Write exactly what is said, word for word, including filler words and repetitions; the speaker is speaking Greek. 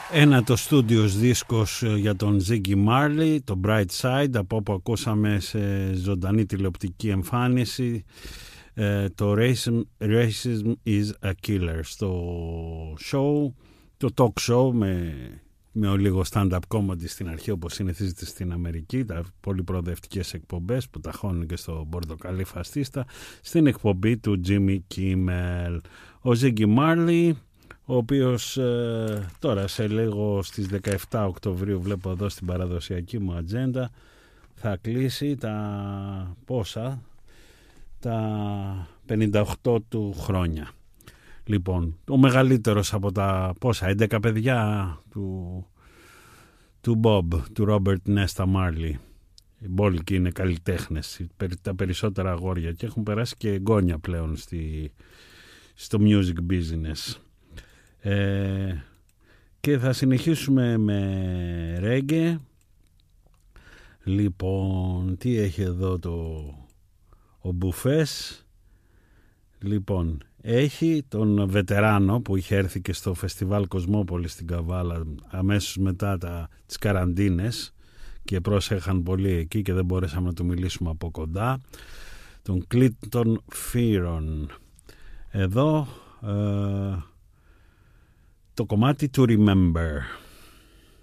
Ένα το Studios δίσκος για τον Ziggy Marley, το Bright Side, από όπου ακούσαμε σε ζωντανή τηλεοπτική εμφάνιση ε, το Racism, Racism is a Killer, στο show, το talk show με, με ο λίγο stand-up comedy στην αρχή, όπως συνηθίζεται στην Αμερική, τα πολύ προοδευτικές εκπομπές που ταχώνουν και στο πορτοκαλί φαστίστα, στην εκπομπή του Jimmy Kimmel. Ο Ziggy Marley, ο οποίος ε, τώρα σε λίγο στις δεκαεφτά Οκτωβρίου, βλέπω εδώ στην παραδοσιακή μου ατζέντα, θα κλείσει τα πόσα, τα πενήντα οκτώ του χρόνια. Λοιπόν, ο μεγαλύτερος από τα πόσα, έντεκα παιδιά του, του Bob, του Robert Nesta Marley. Οι μπόλικοι είναι καλλιτέχνες, τα περισσότερα αγόρια, και έχουν περάσει και εγγόνια πλέον στη, στο music business. Ε, και θα συνεχίσουμε με ρέγγε. Λοιπόν, τι έχει εδώ το ο Μπουφές? Λοιπόν, έχει τον βετεράνο που είχε έρθει και στο φεστιβάλ Κοσμόπολη στην Καβάλα αμέσως μετά τα, τις καραντίνες, και πρόσεχαν πολύ εκεί και δεν μπορέσαμε να του μιλήσουμε από κοντά, τον Clinton Fearon. Εδώ ε, το κομμάτι του Remember.